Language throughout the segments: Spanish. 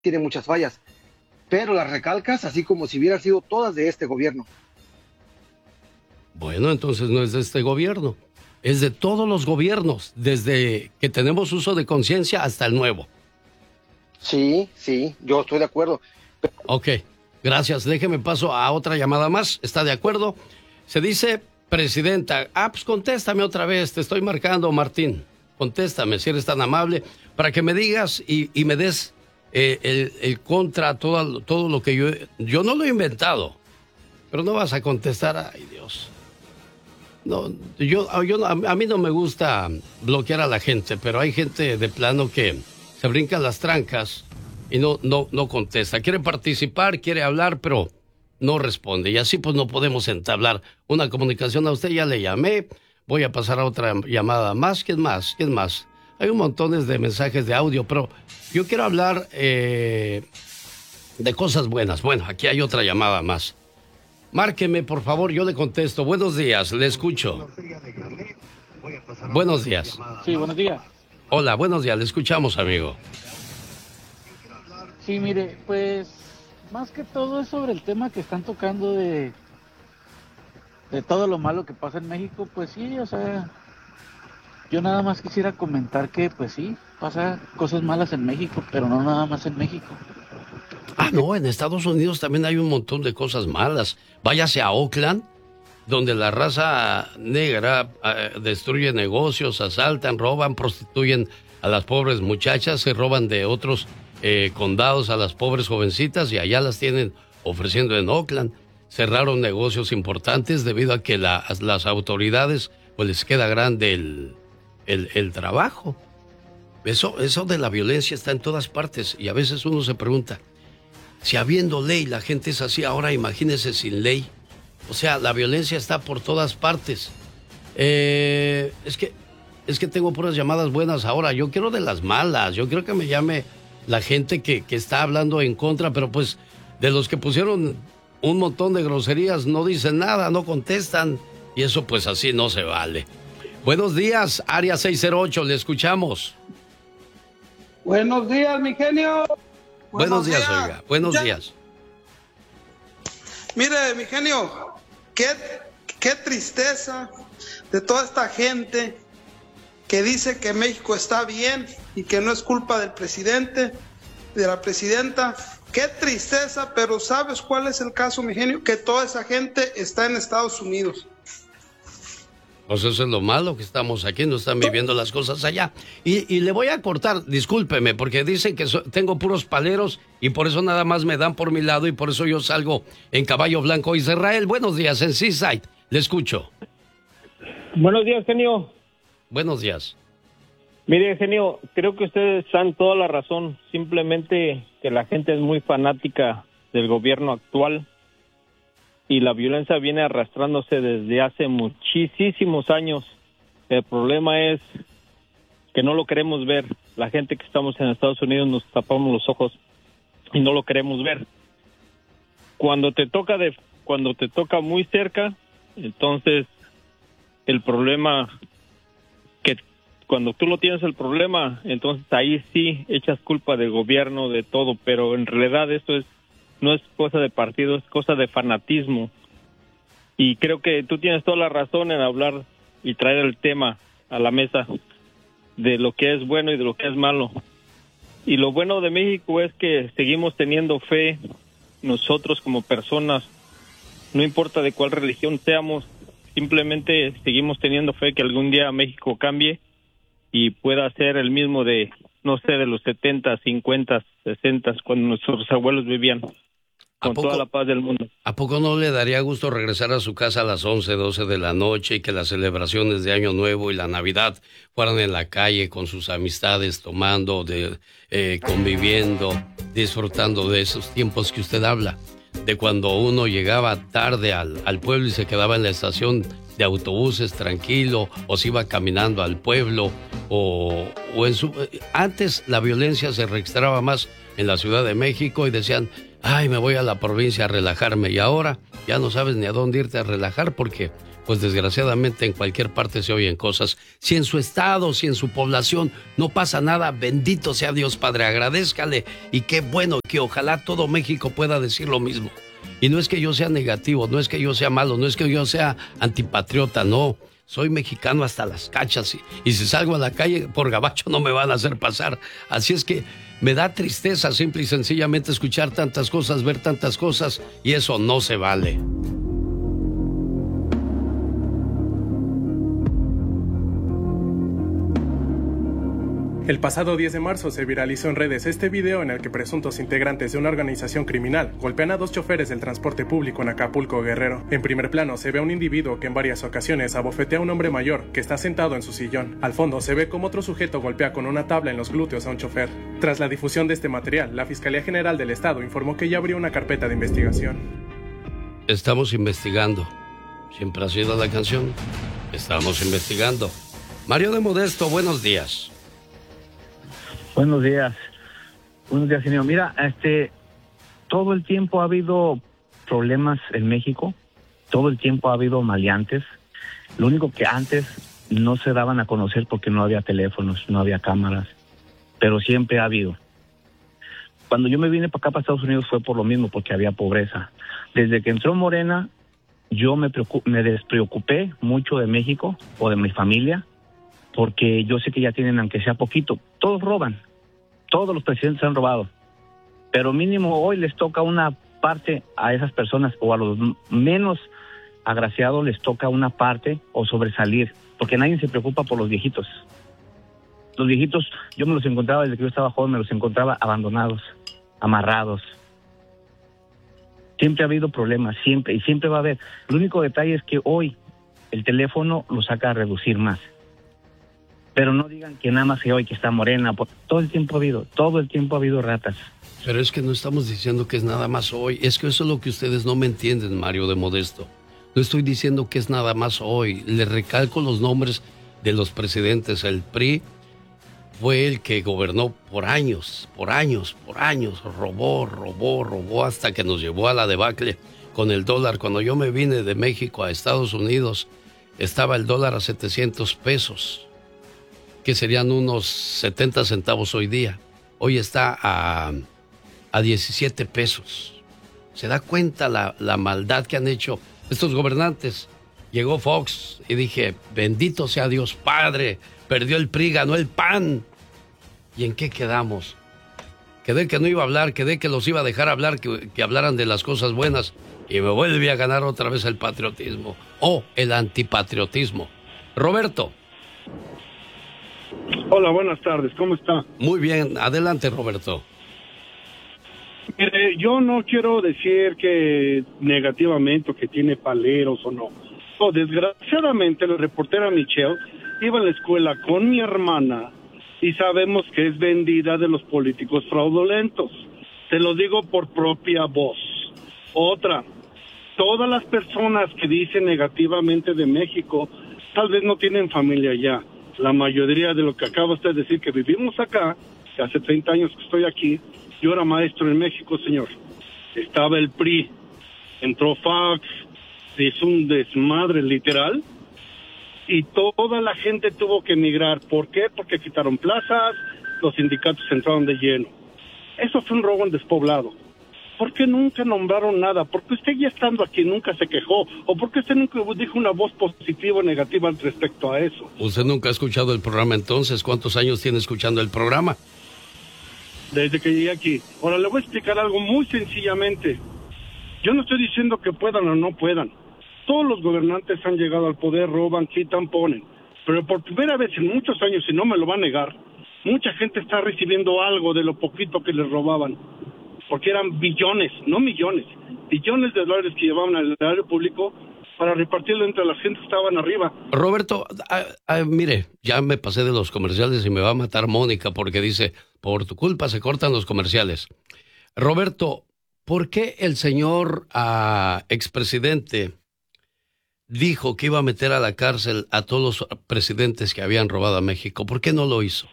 tiene muchas fallas, pero las recalcas así como si hubieran sido todas de este gobierno. Bueno, entonces no es de este gobierno, es de todos los gobiernos, desde que tenemos uso de conciencia hasta el nuevo. Sí, yo estoy de acuerdo. Ok, gracias. Déjeme paso a otra llamada más. ¿Está de acuerdo? Se dice, presidenta. Pues contéstame otra vez. Te estoy marcando, Martín. Contéstame, si eres tan amable, para que me digas y me des el contra, todo lo que yo no lo he inventado. Pero no vas a contestar. Ay, Dios. No, a mí no me gusta bloquear a la gente, pero hay gente de plano que se brinca las trancas y no contesta. Quiere participar, quiere hablar, pero no responde. Y así pues no podemos entablar una comunicación. A usted ya le llamé, voy a pasar a otra llamada más. ¿Quién más? Hay un montón de mensajes de audio, pero yo quiero hablar de cosas buenas. Bueno, aquí hay otra llamada más. Márqueme, por favor, yo le contesto. Buenos días, le escucho. Buenos días. Sí, buenos días. Hola, buenos días, le escuchamos, amigo. Sí, mire, pues más que todo es sobre el tema que están tocando de todo lo malo que pasa en México. Pues sí, o sea, yo nada más quisiera comentar que pues sí, pasa cosas malas en México, pero no nada más en México. No, en Estados Unidos también hay un montón de cosas malas. Váyase a Oakland, donde la raza negra destruye negocios, asaltan, roban, prostituyen a las pobres muchachas, se roban de otros condados a las pobres jovencitas y allá las tienen ofreciendo en Oakland. Cerraron negocios importantes debido a que las autoridades pues les queda grande el trabajo. Eso de la violencia está en todas partes y a veces uno se pregunta, si habiendo ley la gente es así, ahora imagínese sin ley. O sea, la violencia está por todas partes. Es que tengo puras llamadas buenas ahora. Yo quiero de las malas. Yo quiero que me llame la gente que está hablando en contra, pero pues de los que pusieron un montón de groserías no dicen nada, no contestan. Y eso pues así no se vale. Buenos días, Área 608, le escuchamos. Buenos días, mi genio. Buenos días, oiga. Buenos días. Mire, mi genio, qué tristeza de toda esta gente que dice que México está bien y que no es culpa del presidente, de la presidenta. Qué tristeza, pero ¿sabes cuál es el caso, mi genio? Que toda esa gente está en Estados Unidos. Pues eso es lo malo, que estamos aquí, no están viviendo las cosas allá. Y le voy a cortar, discúlpeme, porque dicen que tengo puros paleros y por eso nada más me dan por mi lado y por eso yo salgo en caballo blanco. Israel, buenos días, en Seaside, le escucho. Buenos días, genio. Buenos días. Mire, genio, creo que ustedes dan toda la razón. Simplemente que la gente es muy fanática del gobierno actual. Y la violencia viene arrastrándose desde hace muchísimos años. El problema es que no lo queremos ver. La gente que estamos en Estados Unidos nos tapamos los ojos y no lo queremos ver. Cuando te toca muy cerca, entonces el problema, que cuando tú lo tienes el problema, entonces ahí sí echas culpa del gobierno, de todo, pero en realidad esto no es cosa de partido, es cosa de fanatismo. Y creo que tú tienes toda la razón en hablar y traer el tema a la mesa de lo que es bueno y de lo que es malo. Y lo bueno de México es que seguimos teniendo fe nosotros como personas, no importa de cuál religión seamos, simplemente seguimos teniendo fe que algún día México cambie y pueda ser el mismo de, no sé, de los 70, 50, 60, cuando nuestros abuelos vivían con toda la paz del mundo. ¿A poco no le daría gusto regresar a su casa a las 11, 12 de la noche y que las celebraciones de Año Nuevo y la Navidad fueran en la calle con sus amistades, tomando, conviviendo, disfrutando de esos tiempos que usted habla? De cuando uno llegaba tarde al pueblo y se quedaba en la estación de autobuses tranquilo, o se iba caminando al pueblo, antes la violencia se registraba más en la Ciudad de México y decían, ay, me voy a la provincia a relajarme, y ahora ya no sabes ni a dónde irte a relajar porque pues desgraciadamente en cualquier parte se oyen cosas. Si en su estado, si en su población no pasa nada, bendito sea Dios, Padre, agradézcale. Y qué bueno que ojalá todo México pueda decir lo mismo. Y no es que yo sea negativo, no es que yo sea malo, no es que yo sea antipatriota, no. Soy mexicano hasta las cachas y si salgo a la calle por gabacho no me van a hacer pasar. Así es que me da tristeza simple y sencillamente escuchar tantas cosas, ver tantas cosas y eso no se vale. El pasado 10 de marzo se viralizó en redes este video en el que presuntos integrantes de una organización criminal golpean a 2 choferes del transporte público en Acapulco, Guerrero. En primer plano se ve a un individuo que en varias ocasiones abofetea a un hombre mayor que está sentado en su sillón. Al fondo se ve como otro sujeto golpea con una tabla en los glúteos a un chofer. Tras la difusión de este material, la Fiscalía General del Estado informó que ya abrió una carpeta de investigación. Estamos investigando. Siempre ha sido la canción. Estamos investigando. Mario de Modesto, buenos días. Buenos días, señor. Mira, todo el tiempo ha habido problemas en México, todo el tiempo ha habido maleantes. Lo único que antes no se daban a conocer porque no había teléfonos, no había cámaras, pero siempre ha habido. Cuando yo me vine para acá, para Estados Unidos, fue por lo mismo, porque había pobreza. Desde que entró Morena, yo me despreocupé mucho de México o de mi familia, porque yo sé que ya tienen, aunque sea poquito, todos roban, todos los presidentes han robado, pero mínimo hoy les toca una parte a esas personas, o a los menos agraciados les toca una parte o sobresalir, porque nadie se preocupa por los viejitos. Los viejitos, yo me los encontraba desde que yo estaba joven, me los encontraba abandonados, amarrados. Siempre ha habido problemas, siempre, y siempre va a haber. El único detalle es que hoy el teléfono lo saca a reducir más. Pero no digan que nada más que hoy que está Morena, todo el tiempo ha habido ratas. Pero es que no estamos diciendo que es nada más hoy, es que eso es lo que ustedes no me entienden, Mario de Modesto. No estoy diciendo que es nada más hoy, le recalco los nombres de los presidentes. El PRI fue el que gobernó por años, robó hasta que nos llevó a la debacle con el dólar. Cuando yo me vine de México a Estados Unidos, estaba el dólar a 700 pesos. Que serían unos 70 centavos hoy día. Hoy está a 17 pesos. ¿Se da cuenta la maldad que han hecho estos gobernantes? Llegó Fox y dije, bendito sea Dios Padre, perdió el PRI, ganó el PAN. ¿Y en qué quedamos? Quedé que no iba a hablar, quedé que los iba a dejar hablar, que hablaran de las cosas buenas, y me vuelve a ganar otra vez el patriotismo, o el antipatriotismo. Roberto. Hola, buenas tardes, ¿cómo está? Muy bien, adelante, Roberto. Mire, yo no quiero decir que negativamente o que tiene paleros o no. Desgraciadamente, la reportera Michelle iba a la escuela con mi hermana y sabemos que es vendida de los políticos fraudulentos. Te lo digo por propia voz. Otra, todas las personas que dicen negativamente de México tal vez no tienen familia allá. La mayoría de lo que acaba usted de decir, que vivimos acá, que hace 30 años que estoy aquí, yo era maestro en México, señor. Estaba el PRI, entró Fox, se hizo un desmadre literal, y toda la gente tuvo que emigrar. ¿Por qué? Porque quitaron plazas, los sindicatos entraron de lleno. Eso fue un robo en despoblado. ¿Por qué nunca nombraron nada? ¿Por qué usted ya estando aquí nunca se quejó? ¿O por qué usted nunca dijo una voz positiva o negativa respecto a eso? ¿Usted nunca ha escuchado el programa entonces? ¿Cuántos años tiene escuchando el programa? Desde que llegué aquí. Ahora le voy a explicar algo muy sencillamente. Yo no estoy diciendo que puedan o no puedan. Todos los gobernantes han llegado al poder, roban, quitan, ponen. Pero por primera vez en muchos años, y no me lo va a negar, mucha gente está recibiendo algo de lo poquito que les robaban. Porque eran billones, no millones, billones de dólares que llevaban al erario público para repartirlo entre la gente que estaban arriba. Roberto, mire, ya me pasé de los comerciales y me va a matar Mónica porque dice, por tu culpa se cortan los comerciales. Roberto, ¿por qué el señor expresidente dijo que iba a meter a la cárcel a todos los presidentes que habían robado a México? ¿Por qué no lo hizo?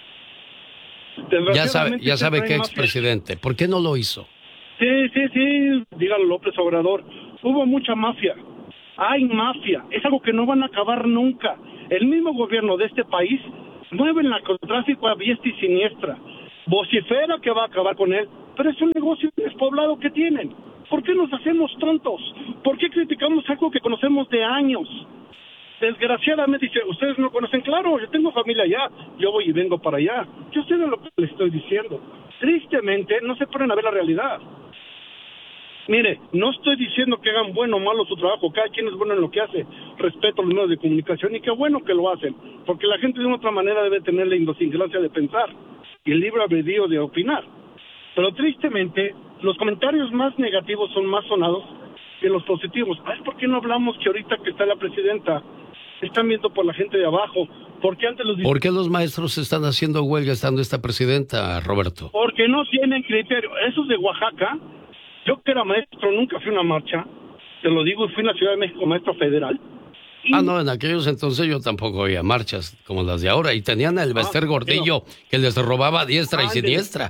Ya sabe qué expresidente. ¿Por qué no lo hizo? Sí, dígalo López Obrador. Hubo mucha mafia. hay mafia, es algo que no van a acabar nunca. El mismo gobierno de este país mueve el narcotráfico a diestra y siniestra, vocifera que va a acabar con él, pero es un negocio despoblado que tienen. ¿Por qué nos hacemos tontos? ¿Por qué criticamos algo que conocemos de años? Desgraciadamente, dice, ustedes no conocen, claro, yo tengo familia allá, yo voy y vengo para allá, yo sé de lo que les estoy diciendo. Tristemente, no se ponen a ver la realidad. Mire, no estoy diciendo que hagan bueno o malo su trabajo, cada quien es bueno en lo que hace, respeto a los medios de comunicación y qué bueno que lo hacen, porque la gente de una otra manera debe tener la idiosincrasia de pensar y el libre albedrío de opinar. Pero tristemente, los comentarios más negativos son más sonados que los positivos. ¿Por qué no hablamos que ahorita que está la presidenta están viendo por la gente de abajo? ¿Por qué los maestros están haciendo huelga estando esta presidenta, Roberto? Porque no tienen criterio. Esos de Oaxaca, yo que era maestro nunca fui a una marcha, te lo digo, fui a la Ciudad de México maestro federal. No, en aquellos entonces yo tampoco oía marchas como las de ahora, y tenían el Bester Gordillo que les robaba a diestra y siniestra.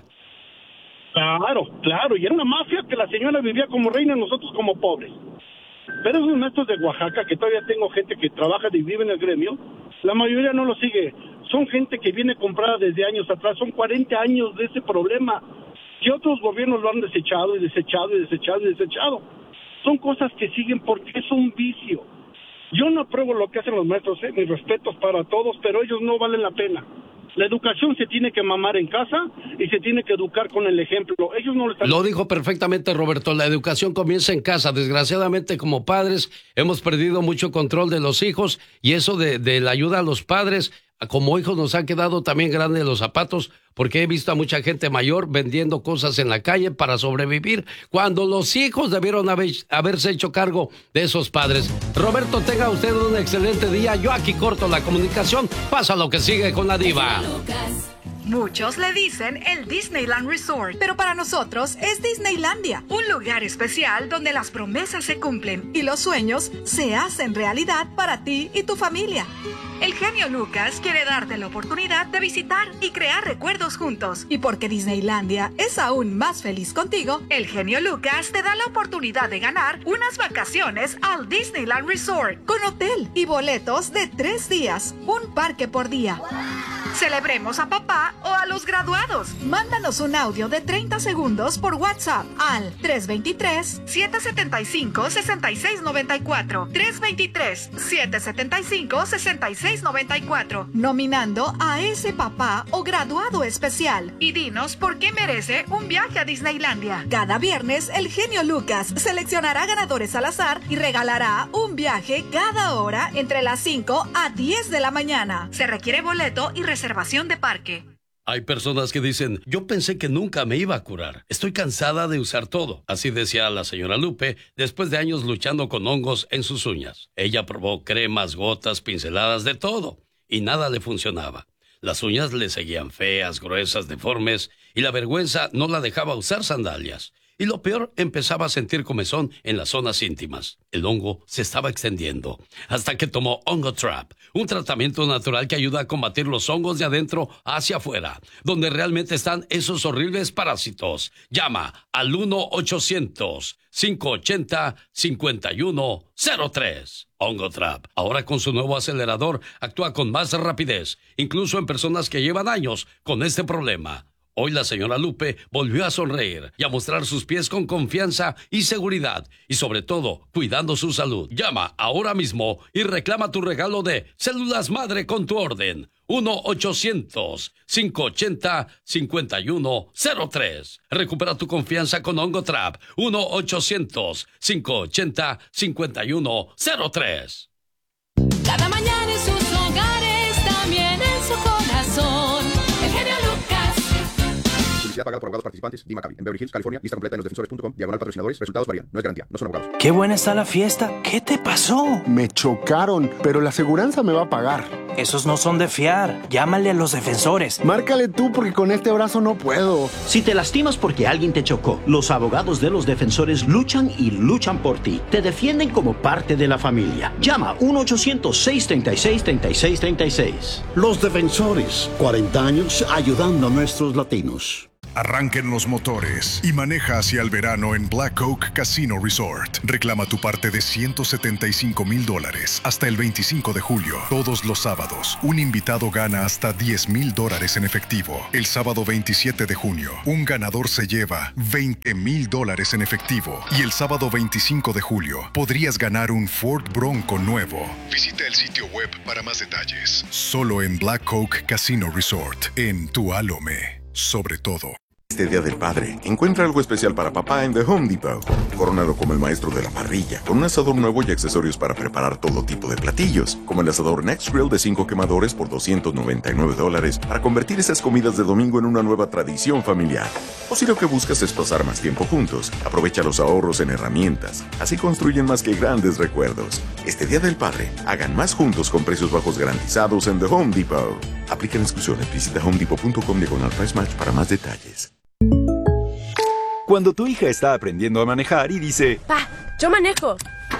Claro, y era una mafia que la señora vivía como reina y nosotros como pobres. Pero esos maestros de Oaxaca, que todavía tengo gente que trabaja y vive en el gremio, la mayoría no lo sigue. Son gente que viene comprada desde años atrás, son 40 años de ese problema, que otros gobiernos lo han desechado y desechado y desechado y desechado. Son cosas que siguen porque es un vicio. Yo no apruebo lo que hacen los maestros, mis respetos para todos, pero ellos no valen la pena. La educación se tiene que mamar en casa y se tiene que educar con el ejemplo. Ellos no lo están... Lo dijo perfectamente, Roberto. La educación comienza en casa. Desgraciadamente, como padres, hemos perdido mucho control de los hijos, y eso de la ayuda a los padres, como hijos nos han quedado también grandes los zapatos, porque he visto a mucha gente mayor vendiendo cosas en la calle para sobrevivir, cuando los hijos debieron haberse hecho cargo de esos padres. Roberto, tenga usted un excelente día. Yo aquí corto la comunicación. Pasa lo que sigue con la diva. Muchos le dicen el Disneyland Resort, pero para nosotros es Disneylandia, un lugar especial donde las promesas se cumplen y los sueños se hacen realidad para ti y tu familia. El genio Lucas quiere darte la oportunidad de visitar y crear recuerdos juntos. Y porque Disneylandia es aún más feliz contigo, el genio Lucas te da la oportunidad de ganar unas vacaciones al Disneyland Resort con hotel y boletos de 3 días, un parque por día. Celebremos a papá o a los graduados. Mándanos un audio de 30 segundos por WhatsApp al 323-775-6694. 323-775-6694. Nominando a ese papá o graduado especial. Y dinos por qué merece un viaje a Disneylandia. Cada viernes, el genio Lucas seleccionará ganadores al azar y regalará un viaje cada hora entre las 5 a 10 de la mañana. Se requiere boleto y reservación de parque. Hay personas que dicen, yo pensé que nunca me iba a curar. Estoy cansada de usar todo. Así decía la señora Lupe después de años luchando con hongos en sus uñas. Ella probó cremas, gotas, pinceladas, de todo, y nada le funcionaba. Las uñas le seguían feas, gruesas, deformes, y la vergüenza no la dejaba usar sandalias. Y lo peor, empezaba a sentir comezón en las zonas íntimas. El hongo se estaba extendiendo, hasta que tomó OngoTrap, un tratamiento natural que ayuda a combatir los hongos de adentro hacia afuera, donde realmente están esos horribles parásitos. Llama al 1-800-580-5103. OngoTrap, ahora con su nuevo acelerador, actúa con más rapidez, incluso en personas que llevan años con este problema. Hoy la señora Lupe volvió a sonreír y a mostrar sus pies con confianza y seguridad, y sobre todo, cuidando su salud. Llama ahora mismo y reclama tu regalo de células madre con tu orden. 1-800-580-5103. Recupera tu confianza con OngoTrap. 1-800-580-5103. Cada mañana en sus hogares, también en su corazón. El genio Lucas. Publicidad pagada por abogados participantes. Dimacabi, en Beverly Hills, California. Lista completa en losdefensores.com. /patrocinadores. Resultados varían. No es garantía. No son abogados. Qué buena está la fiesta. ¿Qué te pasó? Me chocaron, pero la aseguranza me va a pagar. Esos no son de fiar. Llámale a los defensores. Márcale tú, porque con este brazo no puedo. Si te lastimas porque alguien te chocó, los abogados de los defensores luchan y luchan por ti. Te defienden como parte de la familia. Llama 1-800-636-3636. Los defensores, 40 años ayudando a nuestros latinos. Arranquen los motores y maneja hacia el verano en Black Oak Casino Resort. Reclama tu parte de $175,000 hasta el 25 de julio. Todos los sábados, un invitado gana hasta $10,000 en efectivo. El sábado 27 de junio, un ganador se lleva $20,000 en efectivo. Y el sábado 25 de julio, podrías ganar un Ford Bronco nuevo. Visita el sitio web para más detalles. Solo en Black Oak Casino Resort, en Tualome. Sobre todo. Este Día del Padre, encuentra algo especial para papá en The Home Depot. Córonalo como el maestro de la parrilla, con un asador nuevo y accesorios para preparar todo tipo de platillos, como el asador Next Grill de 5 quemadores por $299 para convertir esas comidas de domingo en una nueva tradición familiar. O si lo que buscas es pasar más tiempo juntos, aprovecha los ahorros en herramientas. Así construyen más que grandes recuerdos. Este Día del Padre, hagan más juntos con precios bajos garantizados en The Home Depot. Aplican exclusiones. Visita homedepot.com/price match para más detalles. Cuando tu hija está aprendiendo a manejar y dice... ¡Pa, yo manejo!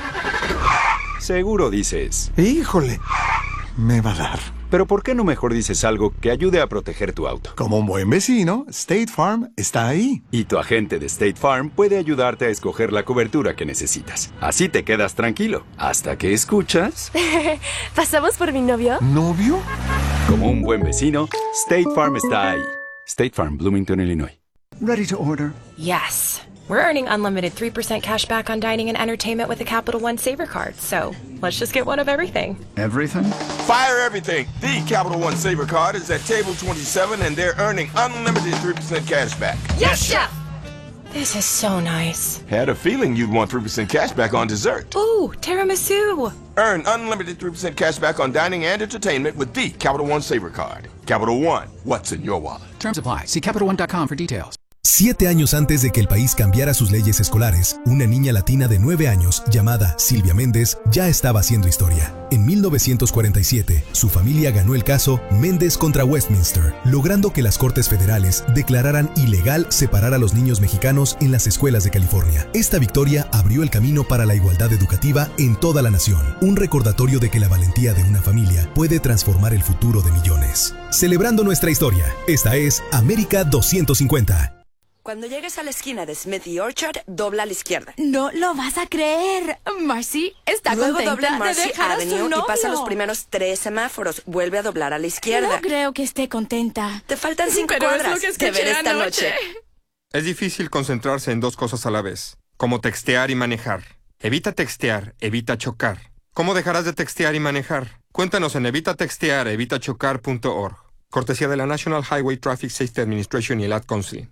Seguro dices... ¡Híjole! Me va a dar. Pero ¿por qué no mejor dices algo que ayude a proteger tu auto? Como un buen vecino, State Farm está ahí. Y tu agente de State Farm puede ayudarte a escoger la cobertura que necesitas. Así te quedas tranquilo. Hasta que escuchas... ¿Pasamos por mi novio? ¿Novio? Como un buen vecino, State Farm está ahí. State Farm, Bloomington, Illinois. Ready to order. Yes. We're earning unlimited 3% cash back on dining and entertainment with the Capital One Saver Card. So, let's just get one of everything. Everything? Fire everything. The Capital One Saver Card is at table 27 and they're earning unlimited 3% cash back. Yes, Chef! This is so nice. Had a feeling you'd want 3% cash back on dessert. Ooh, tiramisu. Earn unlimited 3% cash back on dining and entertainment with the Capital One Saver Card. Capital One, what's in your wallet? Terms apply. See CapitalOne.com for details. 7 años antes de que el país cambiara sus leyes escolares, una niña latina de 9 años, llamada Silvia Méndez, ya estaba haciendo historia. En 1947, su familia ganó el caso Méndez contra Westminster, logrando que las Cortes Federales declararan ilegal separar a los niños mexicanos en las escuelas de California. Esta victoria abrió el camino para la igualdad educativa en toda la nación, un recordatorio de que la valentía de una familia puede transformar el futuro de millones. Celebrando nuestra historia, esta es América 250. Cuando llegues a la esquina de Smith y Orchard, dobla a la izquierda. No lo vas a creer. Marcy está Luego contenta dobla en Marcy de dejar a su Avenue y novio. pasa los primeros 3 semáforos. Vuelve a doblar a la izquierda. No creo que esté contenta. Te faltan 5 Pero cuadras. es lo que Te escuché veré esta anoche. noche. Es difícil concentrarse en 2 cosas a la vez, como textear y manejar. Evita textear, evita chocar. ¿Cómo dejarás de textear y manejar? Cuéntanos en evitachocar.org. Cortesía de la National Highway Traffic Safety Administration y el Ad Council.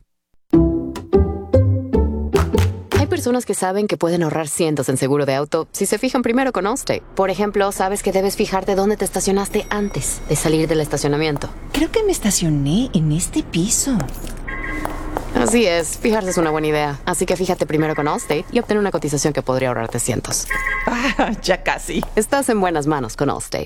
Hay personas que saben que pueden ahorrar cientos en seguro de auto si se fijan primero con Allstate. Por ejemplo, sabes que debes fijarte dónde te estacionaste antes de salir del estacionamiento. Creo que me estacioné en este piso. Así es, fijarse es una buena idea. Así que fíjate primero con Allstate y obtén una cotización que podría ahorrarte cientos. Ya casi. Estás en buenas manos con Allstate.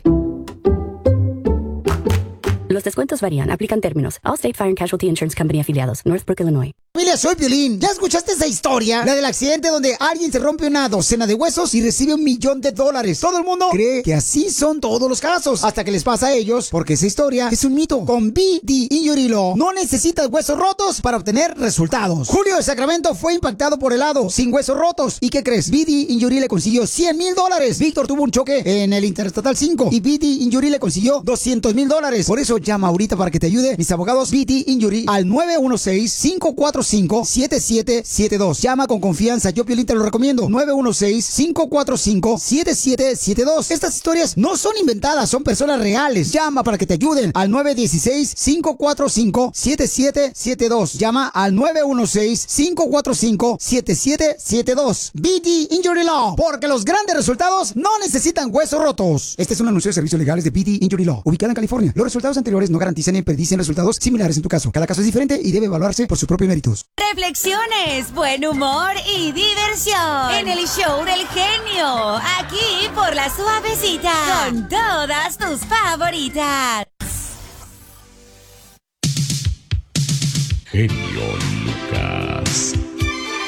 Los descuentos varían. Aplican términos. Allstate Fire and Casualty Insurance Company afiliados. Northbrook, Illinois. Familia, soy Piolín. ¿Ya escuchaste esa historia? La del accidente donde alguien se rompe una docena de huesos y recibe $1 millón. Todo el mundo cree que así son todos los casos, hasta que les pasa a ellos, porque esa historia es un mito. Con BD Injury Law no necesitas huesos rotos para obtener resultados. Julio de Sacramento fue impactado por helado, sin huesos rotos. ¿Y qué crees? BD Injury le consiguió $100,000. Víctor tuvo un choque en el Interestatal 5 y BD Injury le consiguió $200,000. Por eso llama ahorita para que te ayude mis abogados BD Injury al 916-545-7772. Llama con confianza, yo Piolín te lo recomiendo. 916-545-7772. Estas historias no son inventadas, son personas reales. Llama para que te ayuden al 916-545-7772. Llama al 916-545-7772. BD Injury Law, porque los grandes resultados no necesitan huesos rotos. Este es un anuncio de servicios legales de BD Injury Law, ubicada en California. Los resultados anteriores no garantizan ni predicen resultados similares en tu caso. Cada caso es diferente y debe evaluarse por sus propios méritos. Reflexiones, buen humor y diversión en el show del genio, aquí por La Suavecita, con todas tus favoritas. Genio Lucas.